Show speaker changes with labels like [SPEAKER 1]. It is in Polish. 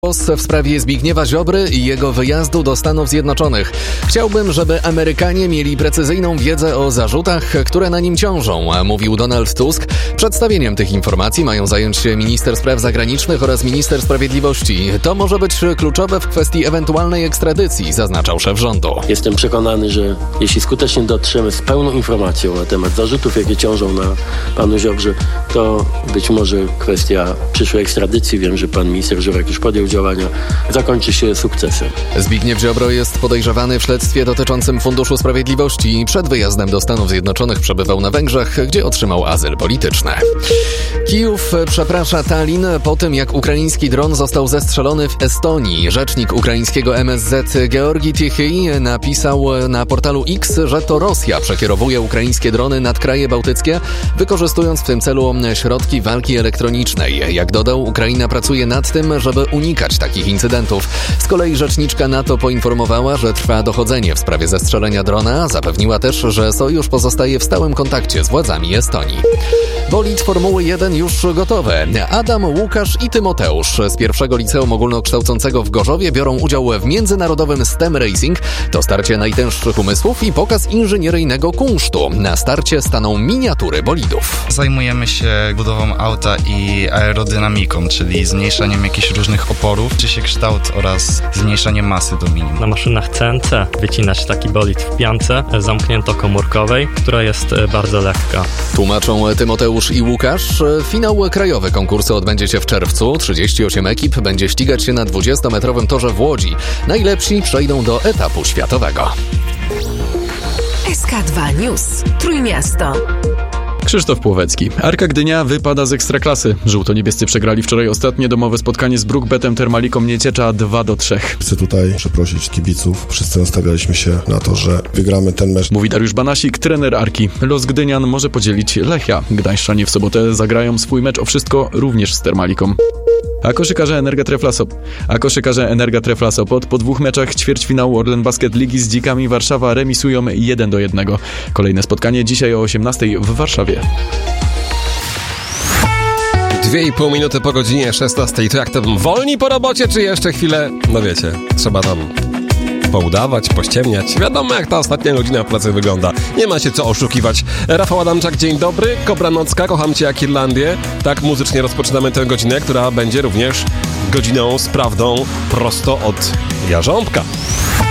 [SPEAKER 1] Głos w sprawie Zbigniewa Ziobry i jego wyjazdu do Stanów Zjednoczonych. Chciałbym, żeby Amerykanie mieli precyzyjną wiedzę o zarzutach, które na nim ciążą, mówił Donald Tusk. Przedstawieniem tych informacji mają zająć się minister spraw zagranicznych oraz minister sprawiedliwości. To może być kluczowe w kwestii ewentualnej ekstradycji, zaznaczał szef rządu.
[SPEAKER 2] Jestem przekonany, że jeśli skutecznie dotrzemy z pełną informacją na temat zarzutów, jakie ciążą na panu Ziobrze, to być może kwestia przyszłej ekstradycji, wiem, że pan minister Żurek już podjął działania, zakończy się sukcesem.
[SPEAKER 1] Zbigniew Ziobro jest podejrzewany w śledztwie dotyczącym Funduszu Sprawiedliwości. Przed wyjazdem do Stanów Zjednoczonych przebywał na Węgrzech, gdzie otrzymał azyl polityczny. Kijów przeprasza Tallin po tym, jak ukraiński dron został zestrzelony w Estonii. Rzecznik ukraińskiego MSZ Georgi Tichyj napisał na portalu X, że to Rosja przekierowuje ukraińskie drony nad kraje bałtyckie, wykorzystując w tym celu środki walki elektronicznej. Jak dodał, Ukraina pracuje nad tym, żeby unikać takich incydentów. Z kolei rzeczniczka NATO poinformowała, że trwa dochodzenie w sprawie zestrzelenia drona. Zapewniła też, że sojusz pozostaje w stałym kontakcie z władzami Estonii. Bolid Formuły 1 już gotowy. Adam, Łukasz i Tymoteusz z pierwszego liceum ogólnokształcącego w Gorzowie biorą udział w międzynarodowym STEM Racing. To starcie najtęższych umysłów i pokaz inżynieryjnego kunsztu. Na starcie staną miniatury bolidów.
[SPEAKER 3] Zajmujemy się budową auta i aerodynamiką, czyli zmniejszaniem jakichś różnych oporów, czy się kształt oraz zmniejszanie masy do minimum.
[SPEAKER 4] Na maszynach CNC wycinać taki bolid w piance zamknięto-komórkowej, która jest bardzo lekka.
[SPEAKER 1] Tłumaczą Tymoteusz i Łukasz. Finał krajowy konkursu odbędzie się w czerwcu. 38 ekip będzie ścigać się na 20-metrowym torze w Łodzi. Najlepsi przejdą do etapu światowego.
[SPEAKER 5] SK2 News. Trójmiasto.
[SPEAKER 6] Krzysztof Płowecki. Arka Gdynia wypada z Ekstraklasy. Żółto-niebiescy przegrali wczoraj ostatnie domowe spotkanie z Brookbetem Termaliką Nieciecza 2-3.
[SPEAKER 7] Chcę tutaj przeprosić kibiców. Wszyscy nastawialiśmy się na to, że wygramy ten mecz.
[SPEAKER 6] Mówi Dariusz Banasik, trener Arki. Los Gdynian może podzielić Lechia. Gdańszczanie w sobotę zagrają swój mecz o wszystko również z Termaliką. A koszykarze Energa Trefla Sopot po 2 meczach ćwierćfinału Orlen Basket Ligi z Dzikami Warszawa remisują 1-1. Kolejne spotkanie dzisiaj o 18:00 w Warszawie.
[SPEAKER 8] 2,5 minuty po godzinie 16:00. To jak to wolni po robocie, czy jeszcze chwilę? No wiecie, trzeba tam poudawać, pościemniać. Wiadomo, jak ta ostatnia godzina w pracy wygląda. Nie ma się co oszukiwać. Rafał Adamczak, dzień dobry. Kobra Nocka, kocham cię jak Irlandię. Tak muzycznie rozpoczynamy tę godzinę, która będzie również godziną z prawdą prosto od Jarząbka.